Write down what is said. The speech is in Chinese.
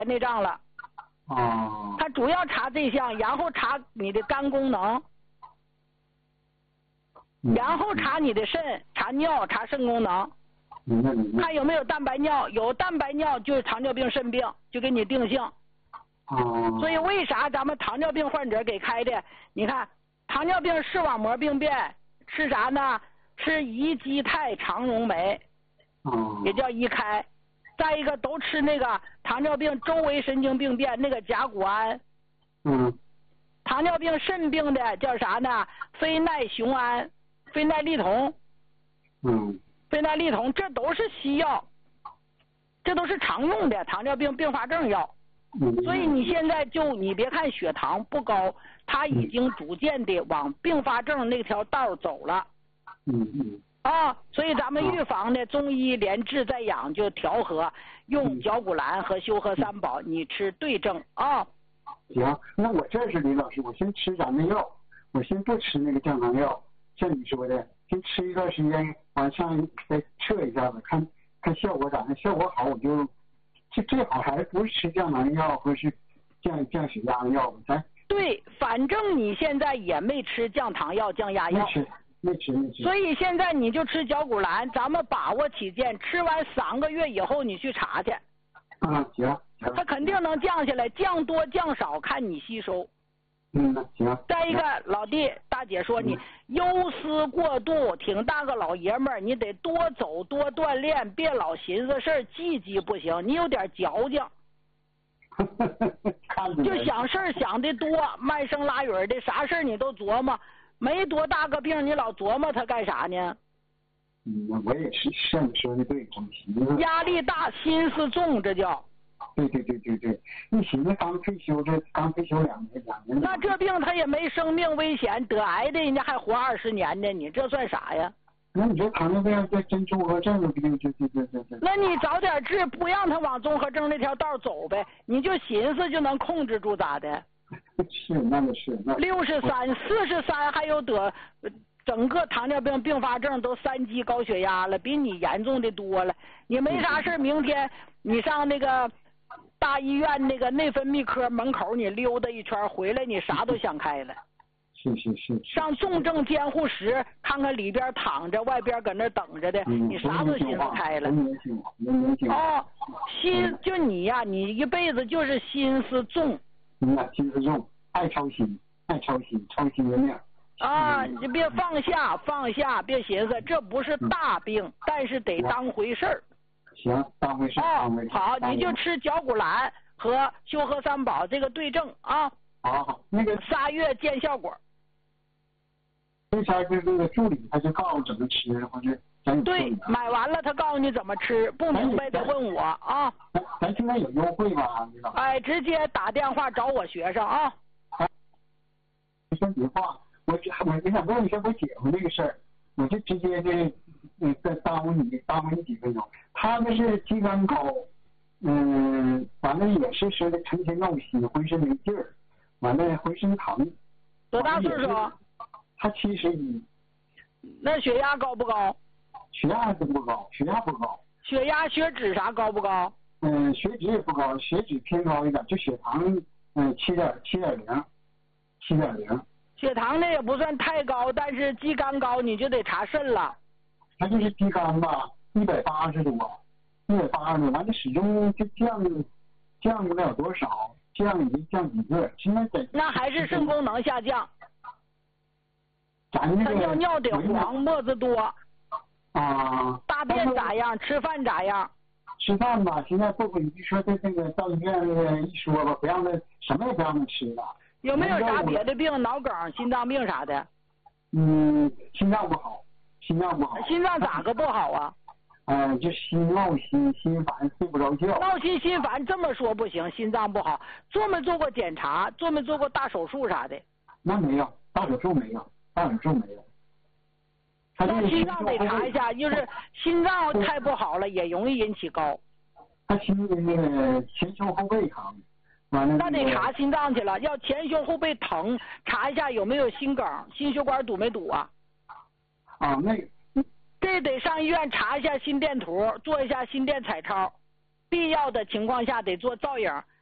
内脏了。 哦。 它主要查这项，然后查你的肝功能，然后查你的肾，查尿，查肾功能。 明白明白。 看有没有蛋白尿，有蛋白尿就是糖尿病肾病，就给你定性。 哦。 所以为啥咱们糖尿病患者给开的？你看，糖尿病视网膜病变吃啥呢？吃乙基肽肠溶酶，也叫乙开。再一个都吃那个糖尿病周围神经病变那个甲钴胺。糖尿病肾病的叫啥呢？非奈雄胺、非奈利酮。非奈利酮这都是西药，这都是常用的糖尿病并发症药。所以你现在你别看血糖不高，它已经逐渐的往并发症那条道走了。所以咱们预防呢，中医连治再养，就调和用绞股蓝和休和三宝，你吃对症啊。 行，那我这是李老师，我先吃咱的药，我先不吃那个降糖药，像你说的，先吃一段时间，完上再测一下子，看效果咋样，效果好我就最好还是不是吃降糖药或是降血压的药咱。对， 反正你现在也没吃降糖药、降压药。 没吃。 所以现在你就吃绞股蓝，咱们把握起见，吃完3个月以后你去查去。 行。 它肯定能降下来，降多降少看你吸收。 行。 再一个，老弟大姐说你忧思过度，挺大个老爷们儿，你得多走多锻炼，别老寻思事儿，积不行，你有点矫情。就想事儿想的多，卖声拉语的，啥事儿你都琢磨，没多大个病你老琢磨它干啥呢？ 我也是像你说的对， 压力大，心思重，这叫。 对，一寻思刚退休2年。 那这病他也没生命危险，得癌的人家还活20年呢，你这算啥呀？ 那你说糖尿病这真综合症的病，这。 那你早点治，不让他往综合症那条道走呗，你就寻思就能控制住咋的？ 是，那是。 63、43还有得整个糖尿病并发症都3级高血压了，比你严重的多了。你没啥事，明天你上那个大医院那个内分泌科门口你溜达一圈，回来你啥都想开了。 是。 上重症监护室看看里边躺着，外边搁那等着的，你啥都心思开了。就你呀，你一辈子就是心思重。 心思重，爱操心，操心的命。 你别放下，别寻思，这不是大病，但是得当回事儿。 行，当回事。 好，你就吃绞股蓝和休和三宝这个对症啊。 好，那个 3月见效果。 这前是那个助理，他就告诉怎么吃，或者对，买完了他告诉你怎么吃，不明白的问我啊。 咱现在有优惠吗？ 直接打电话找我学生啊。 先别话，我想问一下我姐夫那个事儿，我就直接的耽误你几分钟。他那是肌酐高，完了也是说的成天闹心，浑身没劲儿，完了浑身疼。 多大岁数？ 他71。 那血压高不高？ 血压不高。 血压、血脂啥高不高？ 血脂也不高，血脂偏高一点，就血糖7.0。血糖呢也不算太高，但是肌酐高你就得查肾了。 他就是肌酐吧，180多，180多，完了始终就降不了多少，降几个，现在那还是肾功能下降。 咱这个尿得黄，沫子多。大便咋样？吃饭咋样？ 吃饭吧，现在你就说在那个到医院那个一说吧，不让他什么也不让他吃了。 有没有啥别的病？脑梗、心脏病啥的？ 心脏不好。心脏咋个不好啊？ 就闹心、心烦，睡不着觉。 闹心、心烦这么说不行，心脏不好。做没做过检查？做没做过大手术啥的？ 那没有，大手术没有。 那心脏得查一下，就是心脏太不好了，也容易引起高。 他心里那个前胸后背疼，完了。 那得查心脏去了，要前胸后背疼，查一下有没有心梗，心血管堵没堵啊？ 那这得上医院查一下心电图，做一下心电彩超。 必要的情况下得做造影，